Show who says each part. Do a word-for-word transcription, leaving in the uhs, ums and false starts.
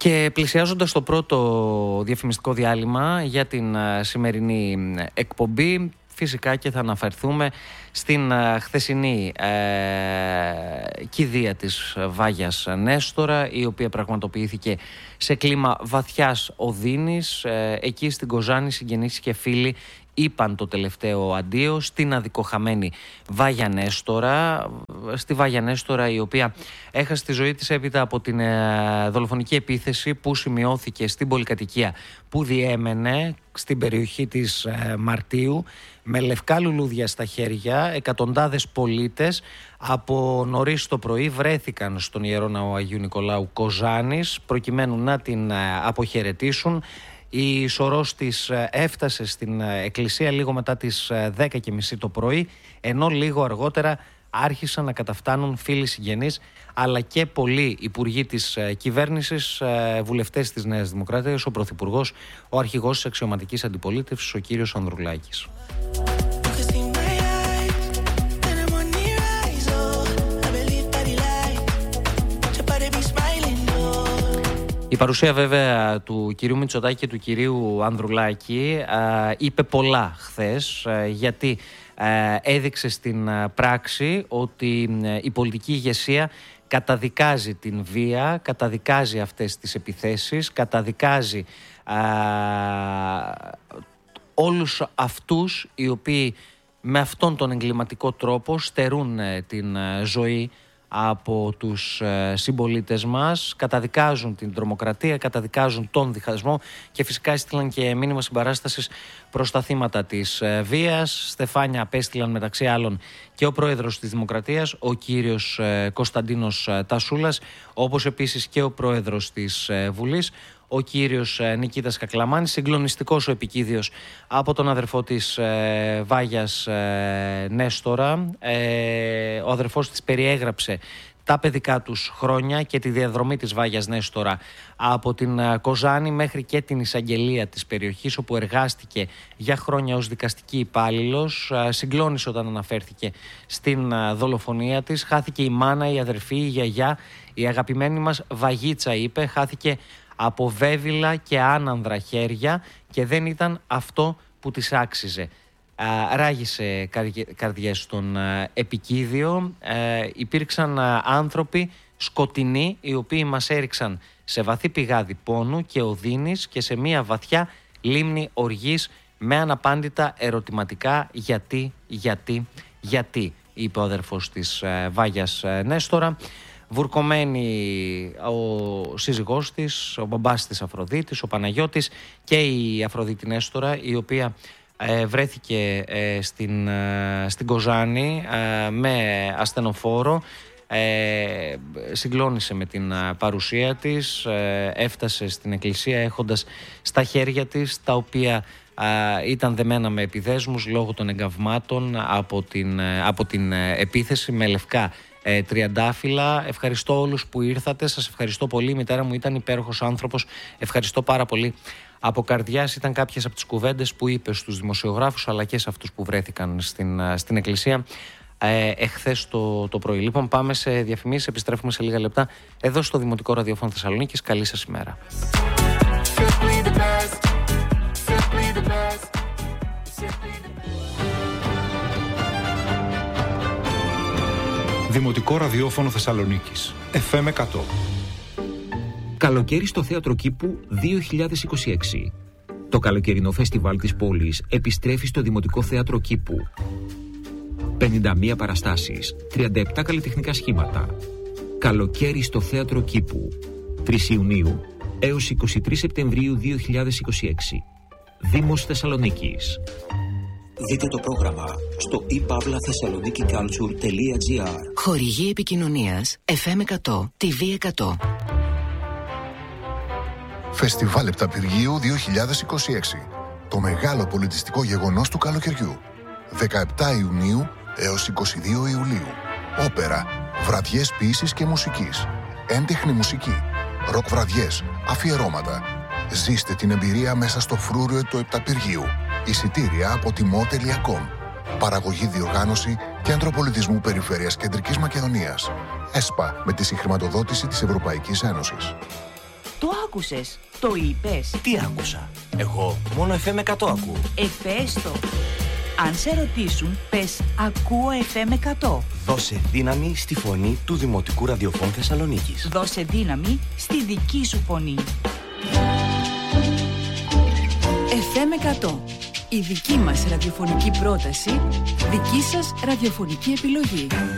Speaker 1: Και πλησιάζοντας το πρώτο διαφημιστικό διάλειμμα για την σημερινή εκπομπή, φυσικά και θα αναφερθούμε στην χθεσινή ε, κηδεία της Βάγιας Νέστορα, η οποία πραγματοποιήθηκε σε κλίμα βαθιάς οδύνης. Ε, εκεί στην Κοζάνη συγγενείς και φίλοι είπαν το τελευταίο αντίο στην αδικοχαμένη Βάγια Νέστορα, στη Βάγια Νέστορα η οποία έχασε τη ζωή της έπειτα από την ε, δολοφονική επίθεση που σημειώθηκε στην πολυκατοικία που διέμενε στην περιοχή της ε, Μαρτίου, με λευκά λουλούδια στα χέρια. Εκατοντάδες πολίτες από νωρίς το πρωί βρέθηκαν στον Ιερό Ναό Αγίου Νικολάου Κοζάνης προκειμένου να την ε, αποχαιρετήσουν. Η σωρός της έφτασε στην εκκλησία λίγο μετά τις δέκα και μισή το πρωί, ενώ λίγο αργότερα άρχισαν να καταφτάνουν φίλοι συγγενείς αλλά και πολλοί υπουργοί της κυβέρνησης, βουλευτές της Νέας Δημοκρατίας, ο Πρωθυπουργός, ο αρχηγός της αξιωματικής αντιπολίτευσης, ο κύριος Ανδρουλάκης. Η παρουσία βέβαια του κυρίου Μητσοτάκη και του κυρίου Ανδρουλάκη α, είπε πολλά χθες, α, γιατί α, έδειξε στην α, πράξη ότι α, η πολιτική ηγεσία καταδικάζει την βία, καταδικάζει αυτές τις επιθέσεις, καταδικάζει α, όλους αυτούς οι οποίοι με αυτόν τον εγκληματικό τρόπο στερούν α, την α, ζωή από τους συμπολίτες μας, καταδικάζουν την τρομοκρατία, καταδικάζουν τον διχασμό και φυσικά έστειλαν και μήνυμα συμπαράστασης προς τα θύματα της βίας. Στεφάνια απέστειλαν μεταξύ άλλων και ο πρόεδρος της Δημοκρατίας, ο κύριος Κωνσταντίνος Τασούλας, όπως επίσης και ο πρόεδρος της Βουλής, ο κύριος Νικήτας Κακλαμάνης. Συγκλονιστικός ο επικίδιος από τον αδερφό της ε, Βάγιας ε, Νέστορα. Ε, ο αδερφός της περιέγραψε τα παιδικά τους χρόνια και τη διαδρομή της Βάγιας Νέστορα από την Κοζάνη μέχρι και την εισαγγελία της περιοχής, όπου εργάστηκε για χρόνια ως δικαστική υπάλληλος. Συγκλώνησε όταν αναφέρθηκε στην δολοφονία της. Χάθηκε η μάνα, η αδερφή, η γιαγιά, η αγαπημένη μας Βαγίτσα, είπε. Χάθηκε από βέβυλα και άνανδρα χέρια και δεν ήταν αυτό που της άξιζε. Α, ράγισε καρδιές στον α, επικίδιο. Ε, υπήρξαν α, άνθρωποι σκοτεινοί οι οποίοι μας έριξαν σε βαθύ πηγάδι πόνου και οδύνης και σε μια βαθιά λίμνη οργής με αναπάντητα ερωτηματικά γιατί, γιατί, γιατί, είπε ο αδερφός της α, Βάγιας α, Νέστορα. Βουρκωμένη ο σύζυγός της, ο μπαμπάς της Αφροδίτης, ο Παναγιώτης και η Αφροδίτη Νέστορα, η οποία ε, βρέθηκε ε, στην, ε, στην Κοζάνη ε, με ασθενοφόρο. Ε, συγκλώνησε με την παρουσία της, ε, έφτασε στην εκκλησία έχοντας στα χέρια της, τα οποία ε, ήταν δεμένα με επιδέσμους λόγω των εγκαυμάτων από την, από την επίθεση, με λευκά Ε, τριαντάφυλλα. Ευχαριστώ όλους που ήρθατε. Σας ευχαριστώ πολύ. Η μητέρα μου ήταν υπέροχος άνθρωπος. Ευχαριστώ πάρα πολύ από καρδιάς. Ήταν κάποιες από τις κουβέντες που είπε στους δημοσιογράφους αλλά και σε αυτούς που βρέθηκαν στην, στην εκκλησία ε, εχθές το, το πρωί. Λοιπόν, πάμε σε διαφημίσεις. Επιστρέφουμε σε λίγα λεπτά εδώ στο Δημοτικό Ραδιόφωνο Θεσσαλονίκης. Καλή σας ημέρα.
Speaker 2: Δημοτικό Ραδιόφωνο Θεσσαλονίκης, εφ εμ εκατό.
Speaker 3: Καλοκαίρι στο Θέατρο Κήπου δύο χιλιάδες είκοσι έξι. Το καλοκαιρινό φεστιβάλ της πόλης επιστρέφει στο Δημοτικό Θέατρο Κήπου. πενήντα μία παραστάσεις, τριάντα επτά καλλιτεχνικά σχήματα. Καλοκαίρι στο Θέατρο Κήπου, τρεις Ιουνίου έως είκοσι τρεις Σεπτεμβρίου δύο χιλιάδες είκοσι έξι. Δήμος Θεσσαλονίκης.
Speaker 4: Δείτε το πρόγραμμα στο e pavla thessaloniki culture τελεία gr.
Speaker 5: Χορηγή επικοινωνίας εφ εμ εκατό, τι βι εκατό.
Speaker 6: Φεστιβάλ Επταπηργίου δύο χιλιάδες είκοσι έξι. Το μεγάλο πολιτιστικό γεγονός του καλοκαιριού. δεκαεπτά Ιουνίου έως είκοσι δύο Ιουλίου. Όπερα, βραδιές ποίησης και μουσικής, έντεχνη μουσική, ροκ βραδιές, αφιερώματα. Ζήστε την εμπειρία μέσα στο φρούριο του Επταπηργίου. Εισιτήρια από τιμό τελεία κομ. Παραγωγή, διοργάνωση Κέντρο Πολιτισμού Περιφέρειας Κεντρικής Μακεδονίας. ΕΣΠΑ, με τη συγχρηματοδότηση της Ευρωπαϊκής Ένωσης.
Speaker 7: Το άκουσες, το είπες.
Speaker 8: Τι άκουσα? Εγώ μόνο εφ εμ εκατό ακούω.
Speaker 7: Επες το. Αν σε ρωτήσουν, πες ακούω εφ εμ εκατό.
Speaker 8: Δώσε δύναμη στη φωνή του Δημοτικού Ραδιοφώνου Θεσσαλονίκης.
Speaker 7: Δώσε δύναμη στη δική σου φωνή.
Speaker 9: εφ εμ εκατό. Η δική μας ραδιοφωνική πρόταση, δική σας ραδιοφωνική επιλογή.